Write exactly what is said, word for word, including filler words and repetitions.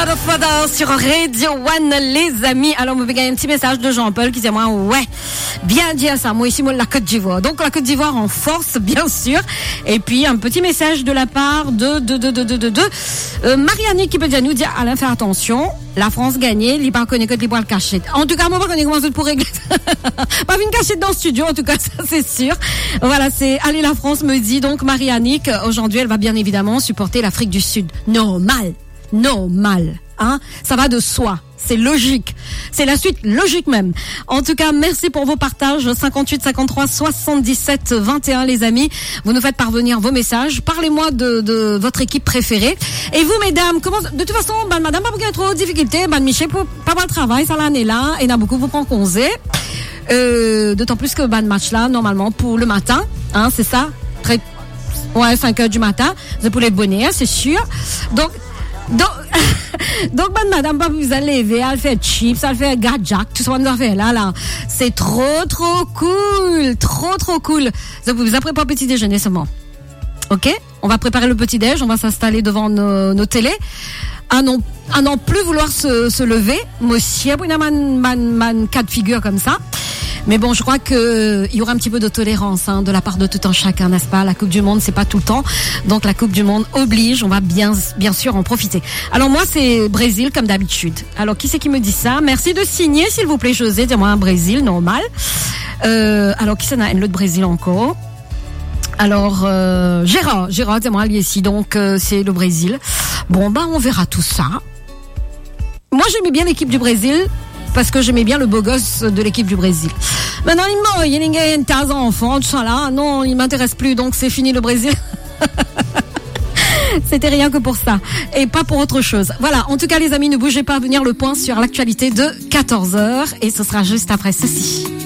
Father Father sur Radio One, les amis. Alors, vous avez un petit message de Jean-Paul qui dit moi, ouais, bien dit ça. Moi ici, moi la Côte d'Ivoire. Donc la Côte d'Ivoire en force, bien sûr. Et puis un petit message de la part de de de de de de, de euh, Marianne qui peut déjà nous dire Alain, fais attention. La France gagnait, il pas connaît que les poils cachés. En tout cas, moi, je connais comment c'est pour régler. Pas une cachette dans le studio, en tout cas, ça, c'est sûr. Voilà, c'est, allez, la France me dit, donc, Marie-Annick, aujourd'hui, elle va bien évidemment supporter l'Afrique du Sud. Normal. Normal. Hein? Ça va de soi. C'est logique. C'est la suite logique même. En tout cas, merci pour vos partages. cinquante-huit, cinquante-trois, soixante-dix-sept, vingt et un, les amis. Vous nous faites parvenir vos messages. Parlez-moi de, de votre équipe préférée. Et vous, mesdames, comment, de toute façon, ben, madame, pas beaucoup trop de difficultés. Ben, Michel, pas mal de travail, ça l'année là. Et n'a beaucoup vous prend congé. Euh, d'autant plus que, ben, match là, normalement, pour le matin. Hein, c'est ça? Très, ouais, cinq heures du matin. C'est pour les bonnets, c'est sûr. Donc, donc, donc, ben, madame, pas vous allez lever, elle fait chips, elle fait gadjak, tout ce qu'on doit faire là, là. C'est trop, trop cool. Trop, trop cool. Donc, vous après pas petit déjeuner seulement. Ok? On va préparer le petit déj, on va s'installer devant nos, nos télés. À non, à non plus vouloir se, se lever. Moi aussi, il y a man, man, man, cas de figure comme ça. Mais bon, je crois que il y aura un petit peu de tolérance hein, de la part de tout un chacun, n'est-ce pas? La Coupe du Monde, c'est pas tout le temps. Donc la Coupe du Monde oblige, on va bien bien sûr en profiter. Alors moi, c'est Brésil comme d'habitude. Alors qui c'est qui me dit ça? Merci de signer, s'il vous plaît, José. Dis-moi un Brésil, normal. Euh, alors qui c'est un l'autre Brésil encore? Alors euh, Gérard, Gérard, dis-moi lui ici. Donc euh, c'est le Brésil. Bon ben on verra tout ça. Moi j'aimais bien l'équipe du Brésil. Parce que j'aimais bien le beau gosse de l'équipe du Brésil. Maintenant, il y a une quinze enfants, tout ça là. Non, il m'intéresse plus, donc c'est fini le Brésil. C'était rien que pour ça. Et pas pour autre chose. Voilà. En tout cas, les amis, ne bougez pas à venir le point sur l'actualité de quatorze heures. Et ce sera juste après ceci.